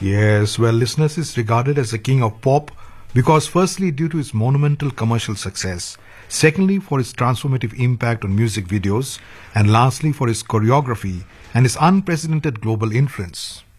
Yes, well, listeners is regarded as the king of pop because firstly due to his monumental commercial success, secondly for his transformative impact on music videos, and lastly for his choreography and his unprecedented global influence.